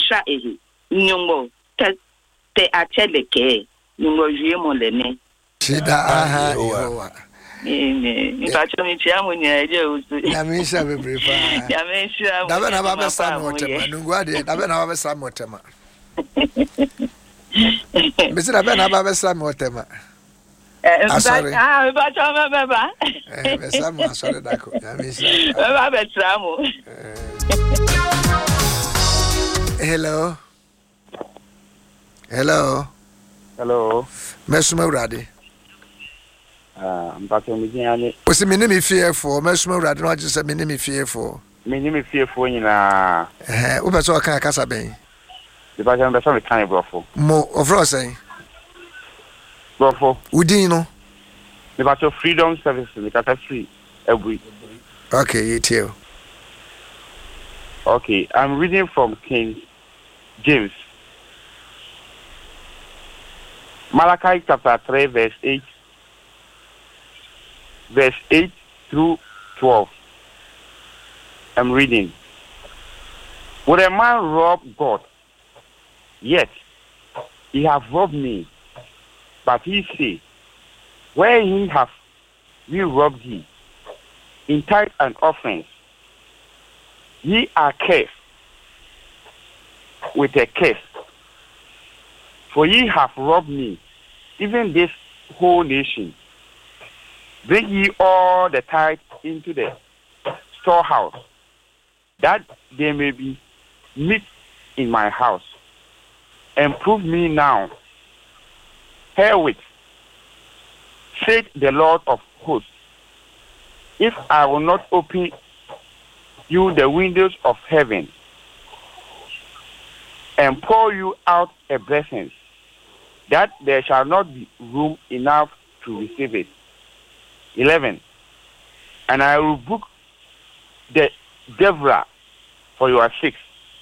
sha ehi nyumbo te acheleke nyumbo juemo lene shida aha yowa Pacho mitia munya eje usu. Ya misha bebrifa. Ya misha. Dabe na baba samu otema. Nungwade dabe na baba samu otema. Mesi dabe na baba samu otema. Sorry. Pacho baba. Besamu asore dako. Ya misha. Baba besamu. Hello. Hello. Hello. Mesuma urade. Mpacho mjini Osi minimi fearful, mesuma urade no agise minimi fearful. Minimi fearful nyina. Wo so kan akasa ben. The person be so kan brofo. Mo ofro say. Brofo. Udin no. The person freedom service the kata free every. Okay, you too. Okay, I'm reading from King James. Malachi chapter 3 verse 8. Verse 8 through 12. I'm reading. Would a man rob God? Yet he have robbed me. But he say, where he have we robbed thee? In tithe and offerings. Ye are cursed with a curse. For ye have robbed me, even this whole nation. Bring ye all the tithe into the storehouse, that there may be meat in my house. And prove me now, herewith, saith the Lord of hosts, if I will not open you the windows of heaven, and pour you out a blessing, that there shall not be room enough to receive it. 11. And I will book the devourer for your sakes,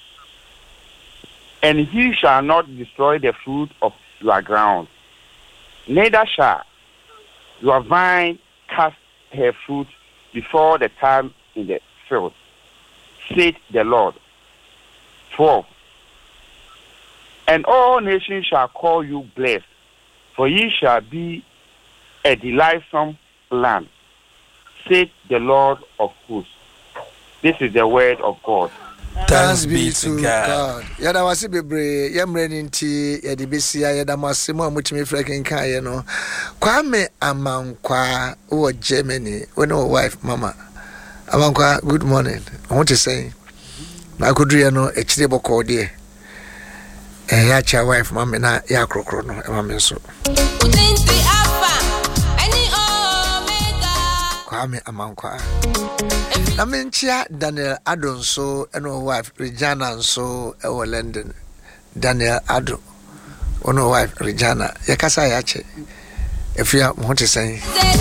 and he shall not destroy the fruit of your ground, neither shall your vine cast her fruit before the time in the field, saith the Lord. 12. And all nations shall call you blessed, for ye shall be a delightsome land, saith the Lord of hosts. This is the word of God. Thanks be to God. Yada wasi bebre yemre nti yadi besia yada masimo amutimi frekin kan no. Kwame Amankwa wo Germany when our wife mama. Amankwa, good morning. I want to say na kudru no echire boko de. Ya cha wife mama na ya krokro no e mama so. Kwame Amankwa. Namenchia Daniel Adon so and our wife Regina so our London. Daniel Ado on our wife Regina. Yakasa yache. If you want to say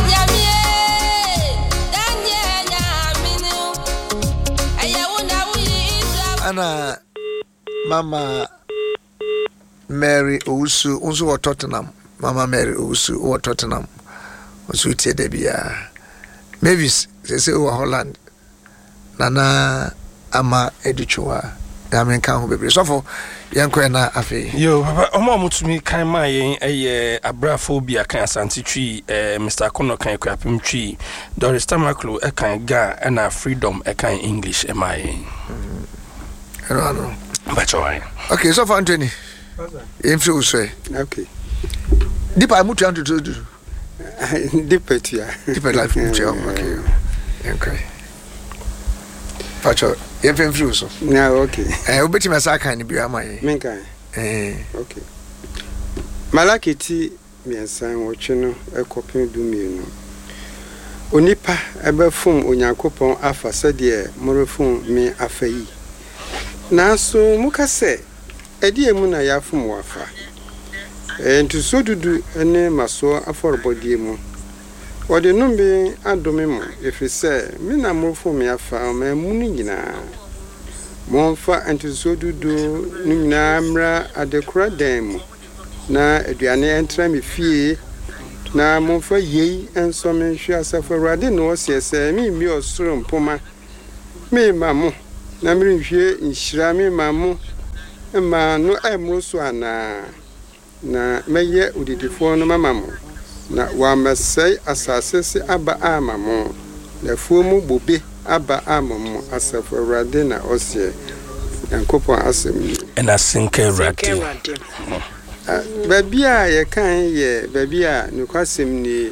Anna Mama Mary Usu also or Tottenham. Mama Mary Usu or Tottenham. Was with Debia. Maybe say Holland. Nana ama educhwa damen kan ho bebre so for yanko na afi yo papa omo mutumi kan ma yen abraphobia kan asantitwi Mr. Kono kan kwapem twi Doris Tamaklo kan ga na freedom kan English ma yen no bachoy okay so for Anthony info uswe okay dipa mutu antu to do dipa tia dipa life mutu okay okay Pacho, you feel free so. Yeah, okay. Obeti masaka ni biwa mai. Menka. Okay. Malakiti miensan woche no ekopin dumienu. Onipa ebefum onyankopon afa sede morefum me afayi. Nanso muka se edi emu na yafum wafa. Ntuso dudu ene maso aforbodie mu. Ode numbe adome mo efise me na morofo me afa ma munu nyina monfa antiso dudu nyina mra adekura dan mu na aduane entra me fie na monfa yei enso me hwe asafo rade no osese mi osoro mpoma me mamu na me hwe nhira me mamu ma no emro so ana na meye udidifo no mama mo na wa mesai asase se aba ama mo na fuomu bobe aba ama mo asafo Awurade na ose yankopon asem na sinke Awurade baby a ye kan ye baby a nukwasem ni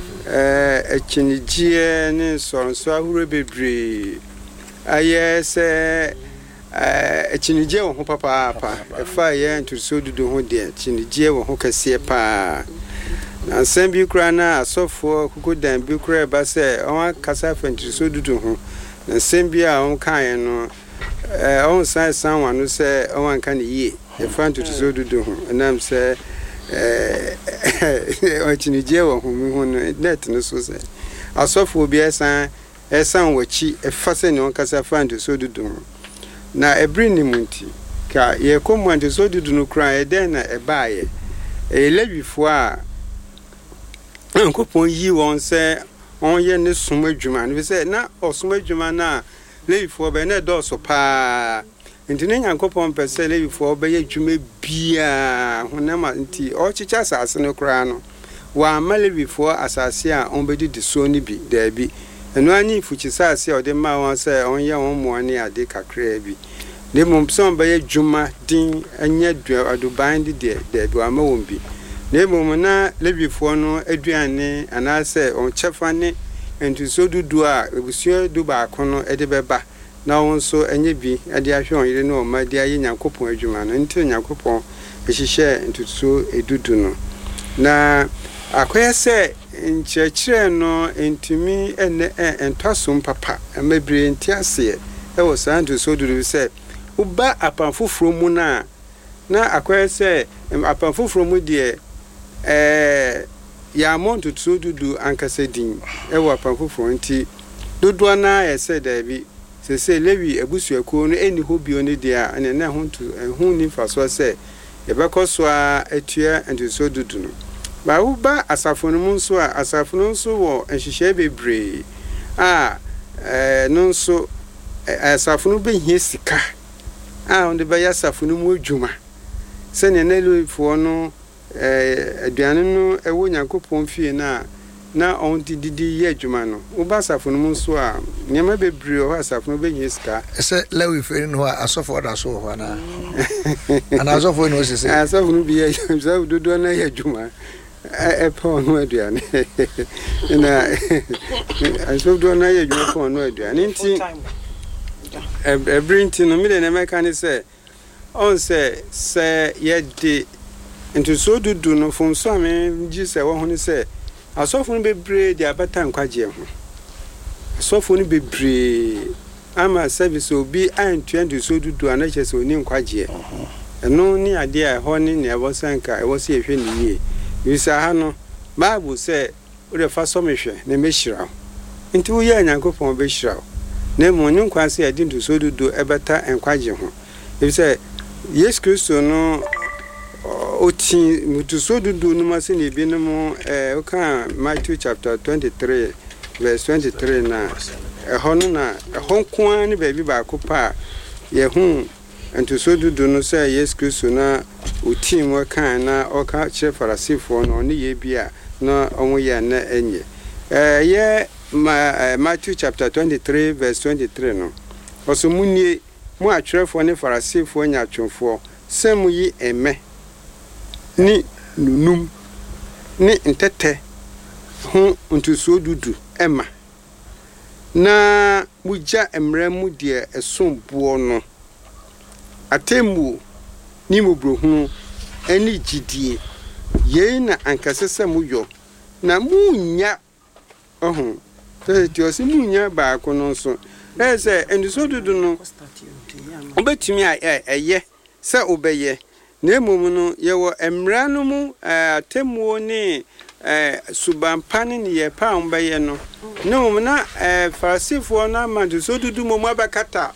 echinijie ne sonso ahuro bebre aye se echinijie wo ho papa efa ye ntuso dudu ho de echinijie wo ho kase pa na sembi kura na asofo kukudan bi kura ba se on kasa fa ntuso dudu ho na sembi a on kan no on san wanu se on kan ye efa ntuso dudu ho nam se echinijie wo ho mi ho net no so se asofo bi esan wachi efa se ne on kasa fa ntuso dudu ho na ebri ni munti ka ye komu ntuso dudu no kura e den na ebaaye elewifo a nkopon yi won se on ye ne suma dwuma no se na osuma dwuma na lewifo be na do so pa ntine nyankopon pese lewifo be ye dwuma bia honama nti o chicha asase no kura no wa malewifo asase a on be di so ni bi da bi eno anyi fuchi sase o de ma won se on ye won mo ani ade kakra bi de mum so be ye dwuma din anya aduban de da bi wa ma won bi ne mum na lewifo no aduane anase on chefa ne ntuso dudu a ebusuo du ba kono ede beba na won so enye bi ade ahwe on yire no ma de aye nyankopon adwuma no nti nyankopon ehihye ntuso edudu no na akoye se nchechire no entumi ene entwasom papa amabre ntiase e wo san ntuso dudu se uba apanfoforo mu na akoye se apanfoforo mu de ya montu tso dudu ankasa din ewa panfofo nti dodo na ese dabi se lewi abusuako no eni hobio ne dia ene na hu ni faso se yebekoso a etua ntuso dudu no ba uba asafo no nso a asafo no nso wo enhihye bebre no nso asafo no behie sika onde ba ya asafo no mu adwuma se ne na lewifo no aduane no ewo nyankopon fie na on didi ye adwuma no wo ba asafo no nso a nyama bebre ho asafo no behie sika se lewi fe no asofo da so ho na ana asofo no se asafo no bi ye za dodo na ye adwuma pa no aduane na asofo do na ye adwuma pa no aduane nti ebrinti no mi de na meka ni se on se ye de ntuso dudu no fom so ame ji se wo ho ni se asofo no bebre de abata nkwaje ho asofo no bebre ama service obi antua ntuso dudu anache se oni nkwaje eno ni ade a ho ni ne ebo sanka e wo se ehwe ni yie yisa ha no bible se o de fa so mehwe na mehira nti wo ya nyankopon behira na mo ni nkwa se ade ntuso dudu ebata nkwaje ho ebi se Yesu Kristo no oti mutuso dudu no mase ne bi no mo oka Matthew chapter 23 verse 23 na hono na honko ani ba bi ba ko pa ye hu ntuso dudu no se Yesu Kristo na oti mo kan na oka che farasifo no ne ye bi a na omo ye na enye ye Matthew chapter 23 verse 23 no oso munie mu atwerefo ne farasifo nya atwonfo semu yi eme ni nunum ni ntete ho ntuso dudu ema na muja emremu de esombo no atemu ni mubrohu eni gidie ye na ankasese muyo na munya tio si munya ba ko no so ese ntuso dudu no obetumi eye se obeye na emom no yewo emra no mu atemuo ne subampane ne ye pa ombeye no na mom na farasifo na mantuso dudu mom abakata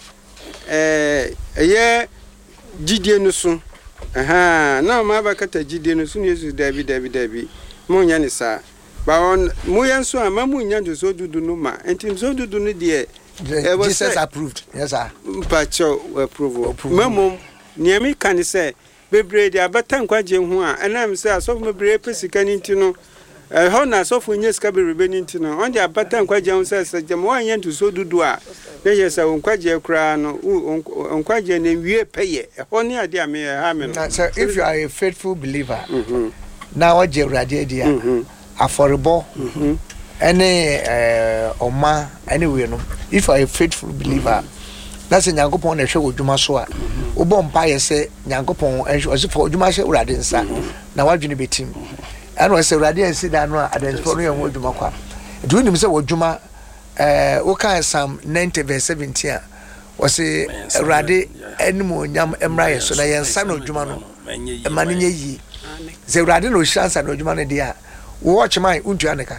eye gidie no so na ma abakata gidie no so ne Yesu dabi mo nya ne sa ba on mo yenso ama mo nya ntuso dudu no ma ntuso dudu no de Jesus approved. Yes sir. Pacho approve. Memo niami kan say bebre de abatan kwaje ho a enam say asofo bebre pesika ninti no how na asofo nye sika bebre ninti no on de abatan kwaje ho say jam wan ye nto so dudu a na ye say onkwaje kra no onkwaje na wie peye ho ne ade a me ha me no. So if you are a faithful believer now what je urade dia aforebo any oma anyway no if you are a faithful believer that's a nyankopon na hwe odwuma so a obo mpa ye se nyankopon ose for odwuma hwe urade nsa na wadwene betim and we say urade ansi da no a adenfo no ye ho odwuma kwa do nim se odwuma wo kan Psalm 90 verse 17 a we say urade enimo nyam emra ye so na ye nsa na odwuma no emane nye yi ze urade no hyansa na odwuma no dia wo watch my untu aneka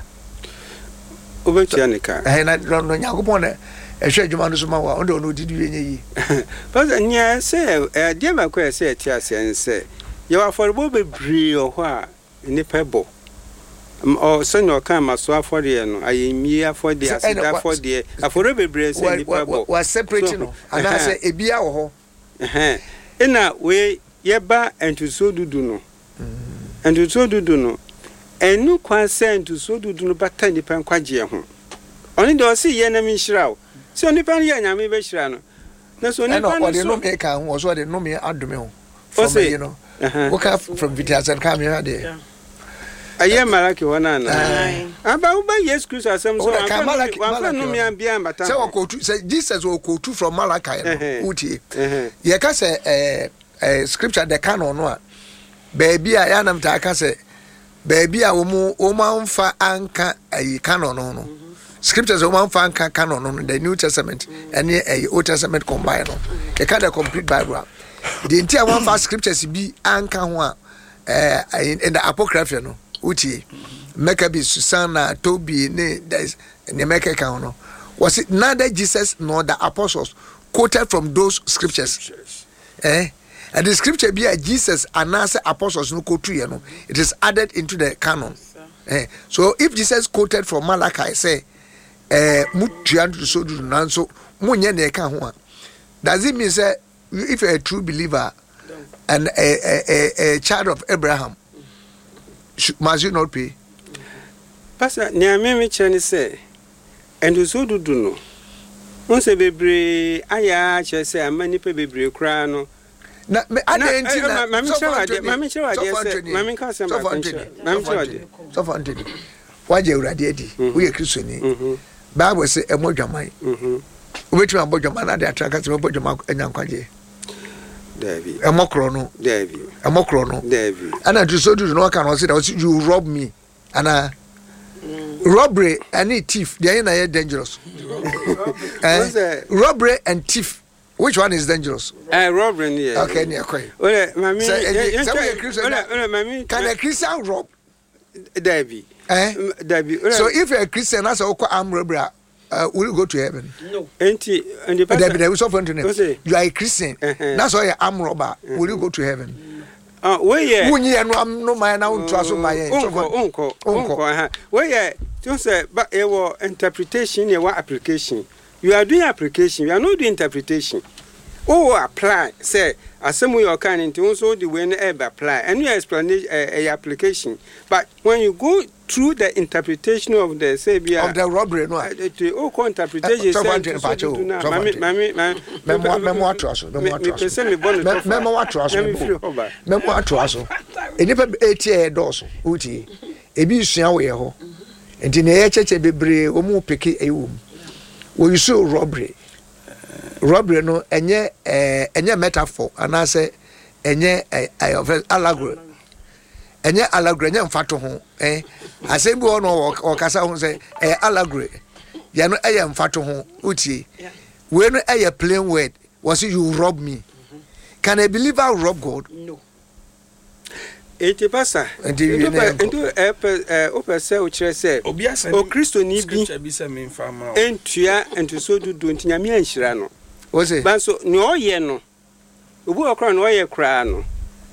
obetu aneka na no nyankopon na ehwe adwuma no so ma wa ondo no didi yenye yi but nya say dia ma kwa say ti asense ye wa forbo bebre o ho a ni pebo o so no kan maso afode no ayemi afode asida afode aforo bebre say ni pebo wa separate no ana say ebia wo ho ina we ye ba entuso dudu no entuso dudu no enu kwa say entuso dudu no bata ni pan kwaje ho oni do si ye na mi hirawo so nipa ye nyame be hira no na so nipa no so no me ka ho so de no me adome ho from you know woka from Vitas and come here there aye malaki wana na aba uba Yesu Kristo asem so wan no me ambia mbata say okotu say Jesus okotu from Malachi no uti ye ka say scripture the canon no a baby a ya nam ta ka say baby a wo manfa anka ayi canon no scriptures one fan canon on the New Testament and the Old Testament combined. They can't complete Bible. The entire one fast scriptures be anka in the Apocrypha no. Uti Maccabees, Susanna, Toby, there's the Mecca no. Was it neither Jesus nor the apostles quoted from those scriptures? And the scripture be a Jesus and answer apostles no quote you know. It is added into the canon. So if Jesus quoted from Malachi say mutuantu so do nanso munye na eka ho a does it mean say if you're a true believer and a child of Abraham must you not pay? Pastor nyame me chene say endu so do no won se bebre aya che say amani pe bebre kra no na me adenti na mami waje urade adi we Christian Bible say emodwaman obetu abodwaman na de atraka se emodwaman enyankwaje David emokro no David ana to so do no kan o say that you rob me ana robbery and thief they are not dangerous robbery and thief which one is dangerous? Robbery yeah. Okay, near quay. Well, mami, can a Christian rob? David. David. So if you're a Christian, that's all armed robbery. Will you go to heaven? No. And you are a Christian. That's why you're armed robber. Will you go to heaven? Where yeah. When you no man now trust my uncle. Where yeah. Just say, but your interpretation, your application. You are doing application. You are not doing interpretation. Oh, apply. Say, as some way you can into also the way ever apply. And you explain a application. But when you go through the interpretation of the Savior of the robbery, no, oh, interpretation. Memoir trust. And if 8 years doors, Uti, a be sure and in the church, a bebre, or more picky a womb. When you saw robbery no enye metaphor and I say enye allegory enye mfato ho asem bi ono o kasa ho say allegory ya no mfato ho utie we no plain word was you rob me. Can a believer rob God? No. Eti pasa into opese o kire se o Kristo ni bi entua ento so dudu ntinyame anhira no o se ba so ne oye no obu okra no oye kra no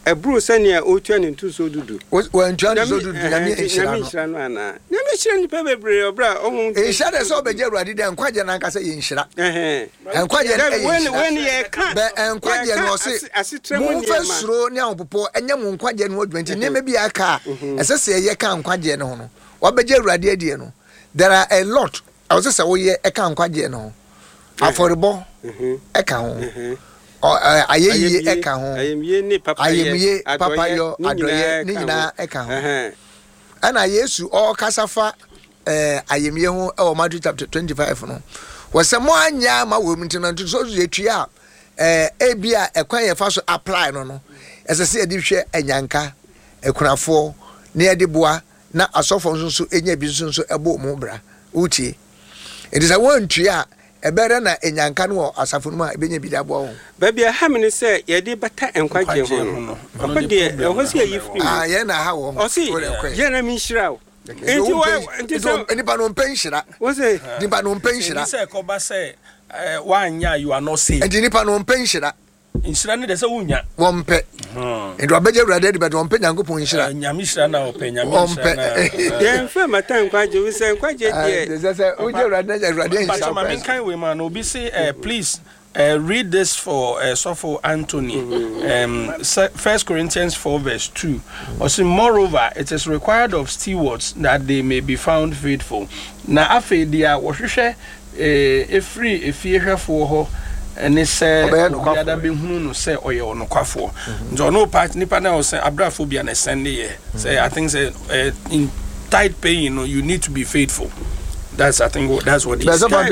ebru senia otua ne ntu so dudu wan tua ne so dudu nyame enhyira no ana nyame hyira nipa bebre obra ohun enhyira so obeje urade de nkwaje na nkasa ye enhyira nkwaje when ye ka be nkwaje no se mu fasuro ne ahopopo enya mu nkwaje no adwanti ne bi aka esese ye ka nkwaje no no obeje urade adie no there are a lot I was say we eka nkwaje no aforebo eka ho ayeye eka ho ayemye ni papa yo adoye ni nyina eka ho ana Yesu o kasafa ayemye ho e Matthew chapter 25 no wose mo anya ma wo mtino nto so yetua ebia ekwan ye fa so apply no esese edi hwe anyanka ekunafo ne edi boa na asofo nso enya bi nso ebo mu bra utie it is a one tua ebere na enyanka no asafo no a ebenya bi da boa ho ba bia ha me se ye de bata enkwaje ho no papa de ho se yi free ye na ha wo o se ye na mi nhyira o enti pa no mpenhyira wo se nipa no mpenhyira se ko ba se wanya you are not safe enti nipa no mpenhyira inhyira ne de se wunya wompe enti obeje urade de bet wompe nyankopon inhyira nyame hyira na ope nyame hyira na ye mfa mata nkwaje we se nkwaje de se uje urade inhyira but I kind we man obi say please read this for Sopho Anthony. 1 Corinthians 4 verse 2. Also, moreover, it is required of stewards that they may be found faithful. Na afe dia wohwehwe efri efie for and they say other be hunu say oye onokwafo. Njo no part nipa na say abraphobia na send say I think say in tight pay you need to be faithful. That's I think that's what he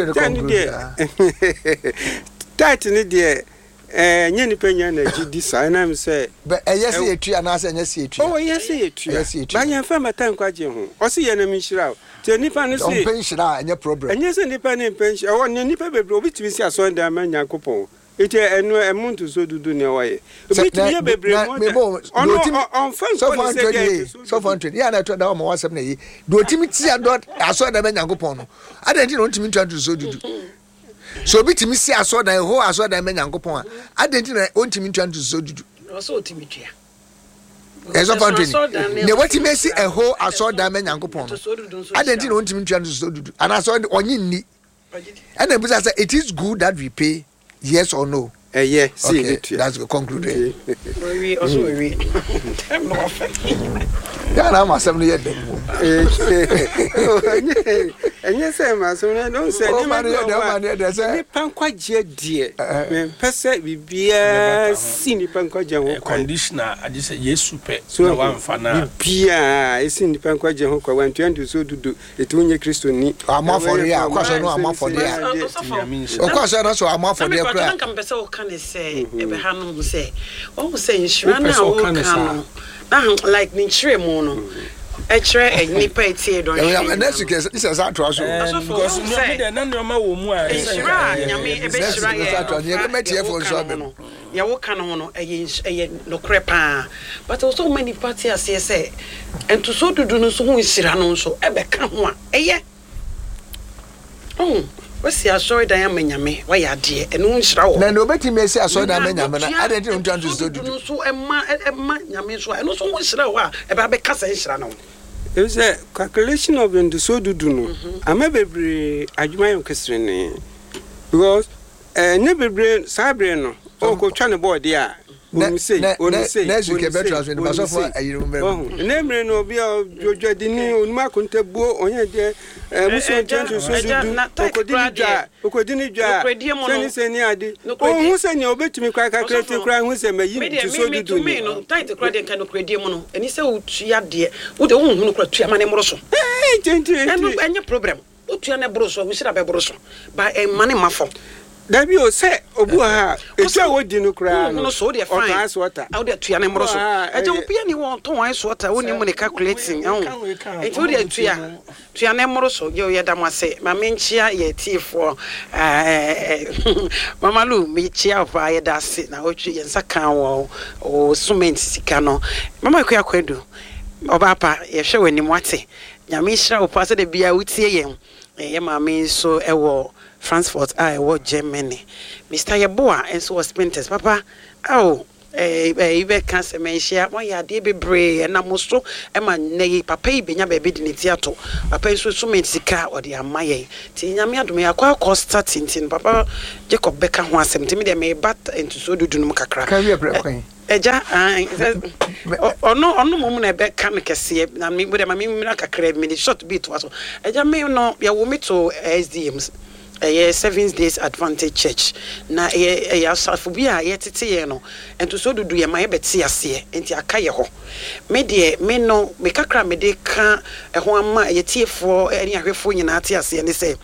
said. That ni de nye ni penya na gidi sai na me say be yes ye tua na say yes ye tua oh yes ye tua ba nya fa mata nkwaje ho o se ye na mi nhyira te nipa no say penhyira anya problem enye se nipa ne penhyira o ne nipa bebre obi timi si aso nda ma Nyankopon ite enu emuntu so dudu ne waye obi timi ye bebre mo on fan ko say so fun trade ya na to da o mo wasem na yi do timi ti adot aso da ma Nyankopon no adenti no timi twa so dudu so bitimi si aso dan ho aso dan me Nyankopon a adenti na ontimi ntwa nto so dudu so otimi tua ezo fantini ne watimi si ho aso dan me Nyankopon adenti na ontimi ntwa nto so dudu ana so onyi nni and then say it is good that we pay yes or no yeah see okay, that's the conclusion we also we time no offer ya na ma sam no ye dem enye say ma so no don say ni ma de say ni pankwaje die me pese bibia si ni pankwaje ho conditioner ade say Yesu pe na wa mfa na bibia esi ni pankwaje ho kwa wan tuandu so dudu etunye Kristo ni amafori ya kwaso no amafori ya o kwaso na so amafori ya kra kan pese o kan say ebe hanu say o say insurance na o kan like ni chere mo no e chere nipa etie don ya next week is that to us because no be there na no wo mu a insurance nyame ebe shira ya ya metie for so be ya wo kan ho no eye no krepa but also many party as say ento so dudu no so hu shira no so ebe ka ho a eye wasi asori dan amanyame wa ya de enu nhyira wo na no betimi esi asori dan amanyame na adenti no twanto so dudu so emma nyame so enu so nhyira wo a ebe abeka sa nhyira no it is a calculation of the so dudu no ama bebre adwuma yon kesre ne because ne bebre sabre no o ko twa ne board ya oni say next week better as when the so for ayi remember nemre no bia jojadini onuma kontabuo onye de muso twanto so dudu okodini dwa seni seni ade o hu seni obetumi kwa calculate kwa hu se mayi to so dudu me no tight kwa de kan okredie mu no eni se utua de wo de hu no kwa tua mane moro so tenti enye problem utua ne boro so wo shira be boro so ba mane mafo Dabi o se obu ha etu awodi no kra no so dey fine how dey tua ne moroso eje opia ni won ton wan so ta woni mu ne calculating etu dey tua ne moroso ye ye damase ma me nchia ye tifo mama lu me chia fa ye dase na otwi ye nsaka wo o cement sika no mama kwa kwadu oba pa ye hwe wani mu ate nyame hira opa se de bia wutie ye ma me so ewo Frankfurt I was Germany. Mr. Yaboa and so was Spinters. Papa, oh, Ibe cancer menshia, why ya de be brave and I'm so nay, papa, benya baby in theatre, papa is so many sika or the amaye. Tinyamia do me a quite cost starting, papa Jacob Becker wants him to me, they may bat into so do no crack. Eja ono mo na be kan kese na me bude ma me mira kakra me short bit was eja me no ya wo me to SDMs 7 days advantage church na ya safobia ye tete ye no ento so dudu ye ma ye beti ase enti aka ye ho me de me no me kakra me de ka ho ama ye tiefo ani ahwefo nyina ate ase ne se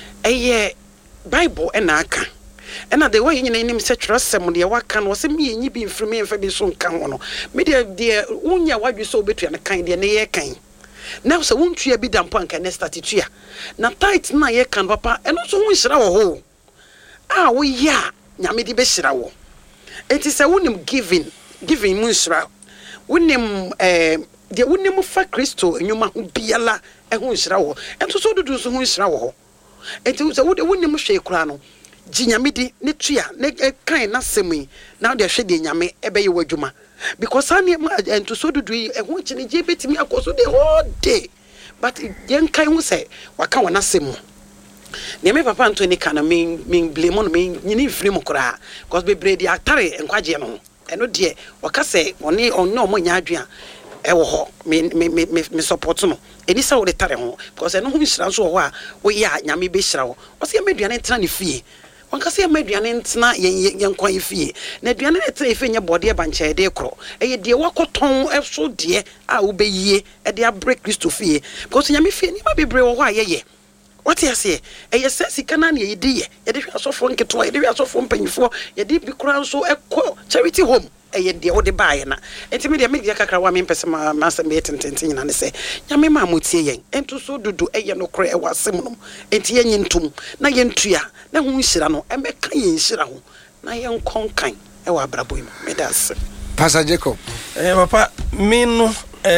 Bible na aka and the way you name such rasem de waka no se me nyi bi mfiri me mfa bi so nka ho no me de unya wadwe so betua ne kan de ne ye kan now so wontua bi dampo anka ne statitua na tight na ye kan papa eno so hu hira wo ho wo ya nyame de be hira wo enti se wonim giving mu hira wonim de wonim fa Kristo enwuma ho biala hu hira wo ento so dudu so hu hira wo ho enti se wonim hwe kura no jinyamidi ne tua ne kan na semi na de hwe de nyame ebe ye wadwuma because ani ento so dudu ehun chine je betimi akoso the whole day but yen kan hu say waka wona semu ne me papa Anthony kana me blame on me nyini free mu kura because be bredi atare enkwaje no eno de waka say oni onno mo nya adua ewo ho me support no eni sa wo de tare ho because eno hu hira so ho a wo ya nyame be hira wo o se meduane tena ne fie wankase meduane ntena yen kwan fie na aduane ne tena fie nya bode ba nche de kro eye de wakoton eso de a wo be yie e de break Kristo fie because nyame fie ni ma bebre wo ho ayeye what you say eye sesi kana na ye de ye de hwa asofo nketo ye de hwa asofo mpanyifo ye de bi kura so ekọ charity home eye de wo de baaye na entimi de me de kakra wa me mpese ma asem be tententen nyina ne se nyame ma motie yen ento so dudu eye no kra e wasem no enti ye nyintum na ye ntua na hu nhira no e me kan ye nhira ho na ye nkonkan e wa abrabo im me das Pastor Jacob papa me no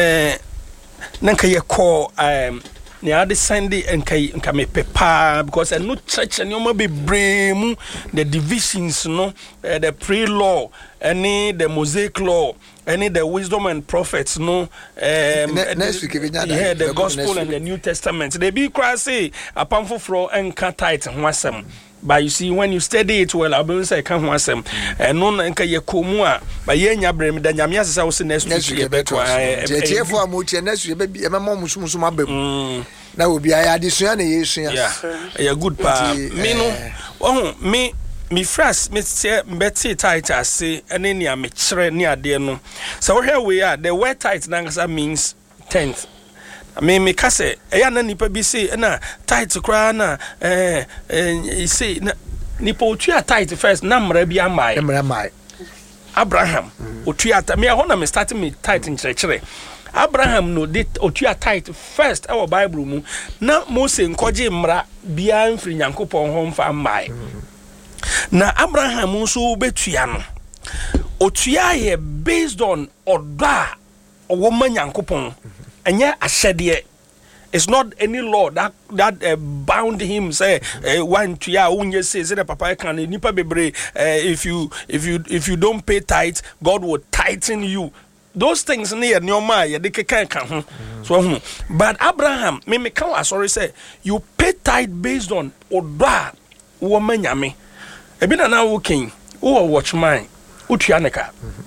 nanka ye call ne ade Sunday enka me pepa because no church and you be bremu the divisions no the pre-law any the Mosaic law any the wisdom and prophets no the gospel and the New Testament they be crazy apam foforo enka tight ho asem. But you see, when you study it well, I'll be say can once no nka ye komu a ba ye nya brem da nyame asesa wo se next week ye beto tiefo amuche next week be emma musumusu mabem na obi aya adesua na yesua yeah good pa me no me fras me beti tight ase ene ni me kire ni ade no so where we are the word tight na means 10th me kase eya na nipa bi say na tight kra na say na nipa otua tight first na mra bi amai Abraham otua me ho na me start me tight nkyerechire Abraham no did otua tight first our Bible mu na Mose nkoje mra bia mfiri Nyankopon ho mfa amai na Abraham nso betua no otua ye based on oda owo Nyankopon anya ashedie. It's not any law that bound him say one to ya unye say the papa can nipa bebre if you don't pay tithe God will tighten you. Those things near nyoma ye de kan ho so but Abraham me can sorry say you pay tithe based on oda wo manyame e bi na working wo watchman utua neka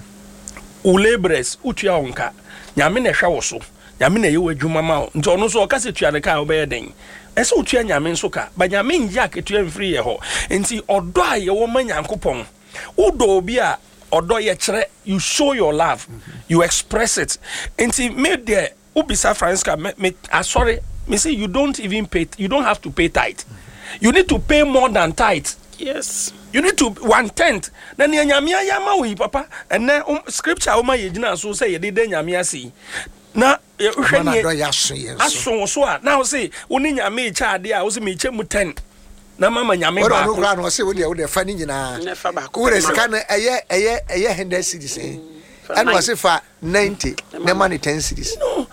u laborers utua onka nyame na hwa wo so nyame na ye wadwuma ma o nti ono so o kase tua ne ka obeye den ese o tua nyame nso ka ba nyame nja ketua mfiri ye ho nti odo a ye wo manyankopon udo obi a odo ye kire you show your love you express it nti me there ubisa franska me sorry me say you don't have to pay tithe you need to pay more than tithe. Yes. You need to 1/10. Na ni nyame ayama wi papa and scripture o ma ye gina so say ye de nyame asi na hwanye aso so a na o say woni nyame cha ade a o say me che mu 10 na mama nyame ba ko ora no say wo de fa ni nyina wo re sika na eye 100 cedis and was fa 90 na money 10 cedis no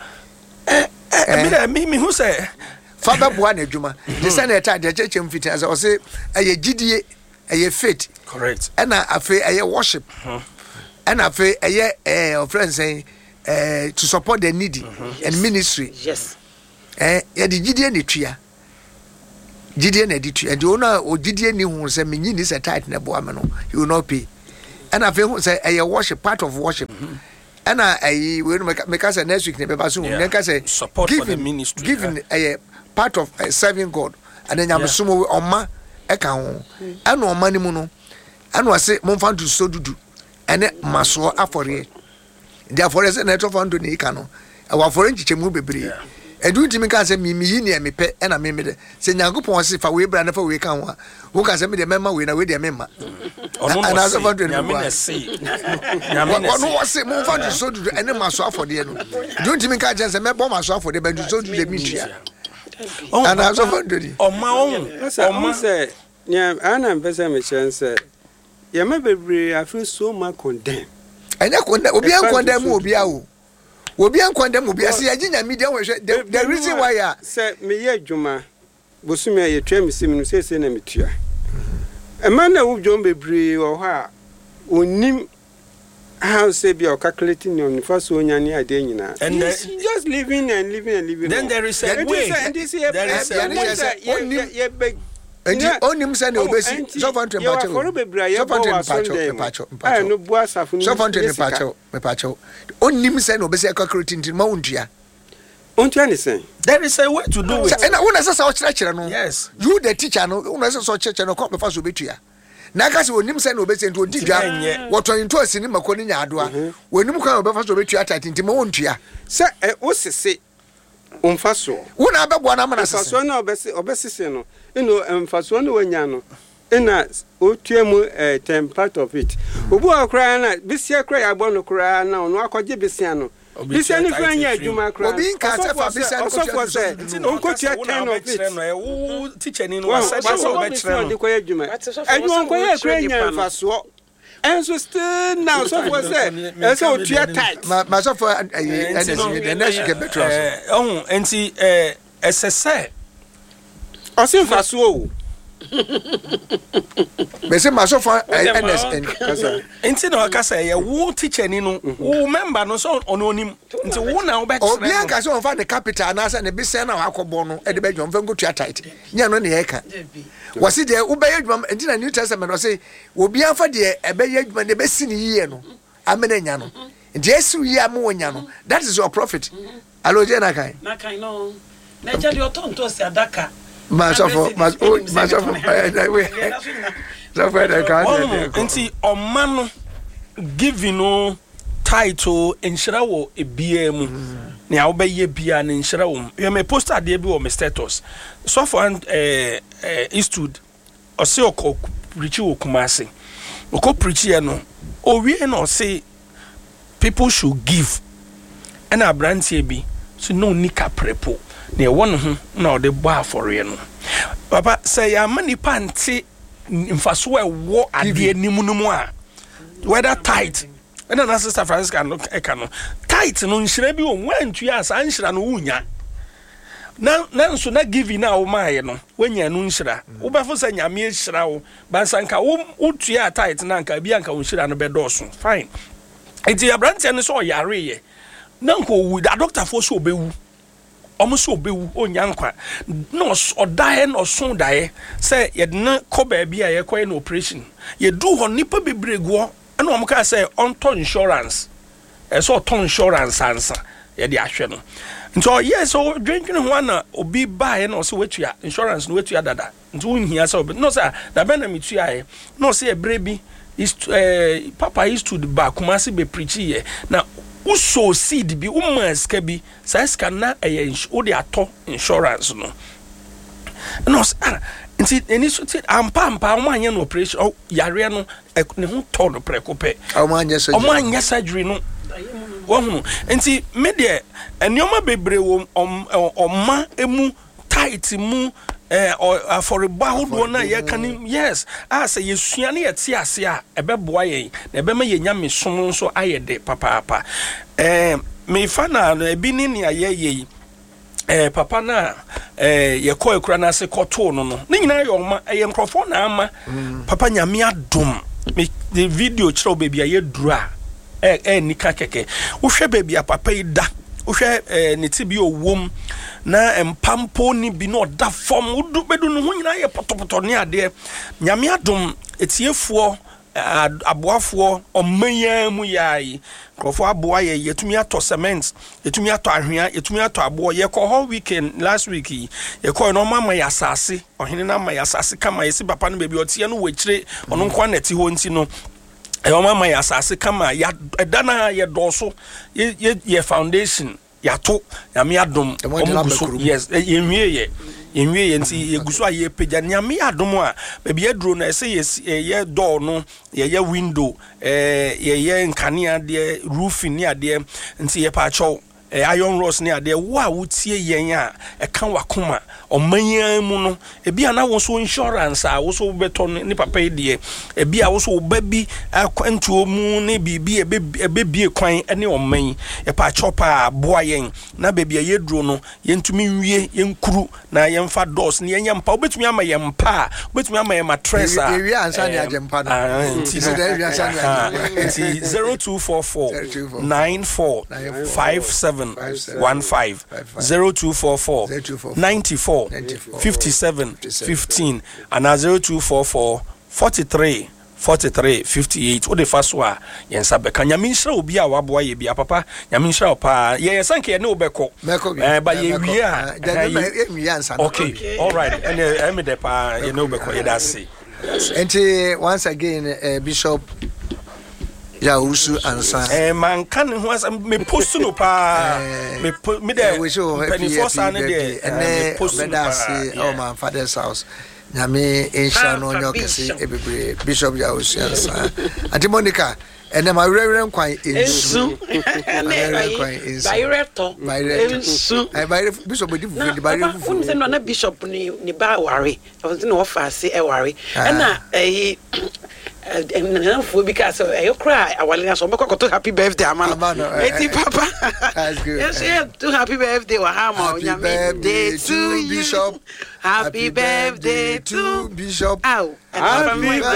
me who say Father Buan Juma, the senator, the church fit as I say, a giddy, a faith. Correct. And I feel a worship. and afe your friends saying to support the needy and ministry. Yes. Yeah, the GDN tria. GDN editor, and the owner or GDN who say me is a tight neboamano, you will not pay. And I feel say a worship part of worship. And I will make us a next week never soon. Make us a support for the ministry. Giving a part of serving God. And then I'm assuming on my account. I know money mono. And was say Monfan to so do. And it must so up for it. Therefore, as a net of Anthony Cano, our foreign chemu be. And do me can say me near me pet and I made it. Say Nago if I will brand for we can one. Who can send me the member with a member? And as a wonder, I say, no, I say, move on to so do any myself for the end. Don't you mean I just remember myself for the bed to so do the media? And as a wonder, on my own, say, yeah, Anna and Besame said, yeah, maybe I feel so much condemned. And I couldn't condemn will be out. Will be uncondemned will be a Siajina media. The reason why I said me, Juma, Bosumia, you train me, Simon says, enemy. A man who don't be brave or her, who name how say be or calculating on the first one, and just living and living and living. Then there is a way. And only him send obesity. So far to Pacho. Only him send obesity calculating to Mountia. There is a way to do it. And I want to say, church. Yes. You, the teacher, no, church and come before Subitia. Nagas will him send obesity into a teacher. What are into a cinema calling Adwa? When you come before Subitia at Intimontia. Sir, what's it say? Faso. One other one Faso obesity. You know, Faso Wanyano. In us, Utiemu, 10 part of it. Ubu crying, this year cry, I want to cry now, no, I could be Bisiano. This any friend yet, you might cry. Being cast for Bisiano, was said, Uncle Tia 10 of it. Teaching in one side of the Quayjuma. And you won't cry Faso. And so still now, so was said, and so Tia tight. Myself, and then she get better. Oh, and see, as I say, I see Faso. Mese masofa NSN kasa enti na kasa ye wo teacher ni no wo member no so ononim nti wo na wo be kire obi an kasa on fa the capital na say ne be say na akọbọ no e de be dwom fa ngotua tight nya no ne ye ka wasi de wo be dwom enti na New Testament no say obi an fa de e be ye dwom ne be si ni yie no amena nya no nti esu yi am wonya no that is your prophet aloje na kai no na ja de otonto se adaka Nti omano giving no title enhyira wo ebia mu ne a wo be ye bia ne enhyira wo you may post ade bi wo me status so for Eastwood o se okọ preach wo Kumasi okọ preach ye no o wie no say people should give and a brand bi so no nika prepo ne won ho na de ba for ye no papa say ya mani panti mfaso e wo ade nimunumu a whether tight and then Sister Francisca no no tight no nhira bi o wantu ya sa nhira no wunya na so na give na wo ma ye no wanya no nhira wo be fo sa nyame nhira wo bansanka wo tua tight na nka bi anka wo nhira no be doso fine enti ya brand ne so yare ye na nko wu da doctor fo so obewu omuso obewu onyankwa no odae no so dae say ye na ko ba bia ye koy no operation ye do ho nipa bebrego na omka say onto insurance so to insurance ansa ye de ahwe no nto yes so drinking ho na obi bae na so wetua insurance no wetua dada nto unhia say no say da be na metua ye no say ebrebi is papa used to the back Kumasi be preach here na uso seed bi umaska bi sa ska na wo de ato insurance no nti eni so ti ampa o anya no operation yare no ne ho to no prekope o anya surgery no wo hu nti me de enioma bebre wo oma emu tight mu for bahudo na ye kan yes say yesua na ye ti ase a ebeboa ye na ebema ye nyame som so ayede papa me fa na ebi ni ne aye papa na ye ko ekura na se koto no ne nyina ye oma ye microphone na ama papa nyame adom me the video chiro baby aye dura nika keke wohwe baby papa yi da wohwe ne ti bi owom na empampo ni bi no da fom wodu bedu no ho nyina ye potopoto ne ade nyame adom etiefuo aboafo omanya mu yayi krofo aboa ye yetumi ato cement yetumi ato ahwea yetumi ato aboa ye ko whole weekend last week ye ko no mama ya asase ohene na mama ya asase kama yesi papa no baby otie no wechire ono nkwa nati ho nti no mama ya asase kama ya dana ye doso ye foundation ya to nyame adom omuguso yes yenwie nti yeguso aye pagya nyame adom a baby aduro na ese ye door no ye window ye nkane ade roofing ni ade nti ye pa acho iron rods ni ade wo a wotie yen a eka wakoma omanyan mu no ebi ana wo so insurance a wo so beto ni papa de ebi a wo so babi akwantuo mu ni bibi ebebie kwan ne oman e pa chopa boa yen na baby ye duro no yentumi nwie yenkuru na yemfa doors ni yempa obetumi ama yempa obetumi ama yem mattress a ewi ansa ni agempa no nti 0244 945715 0244 94 57 15 and 0244 43 58 o de faswa yensa beka nyaminhira obi a waboa ye bia papa nyaminhira opa ye sanke ye ne obeko ba ye wia okay all right and me de pa ye ne obeko ye da se and once again Bishop Yawusu ansa man kan ho me post no pa me there penny force and there and post no oh my father's house nyame insha no nyokese ebebre Bishop Yawusu ansa Auntie Monica and my reverend kwan ensu director ensu Bishop odi fu di bare fu fu se no na bishop ni ba ware I no offer say e ware na and for because you cry I want to happy birthday Eti papa that's good yes to happy birthday happy birthday to Bishop happy birthday to Bishop happy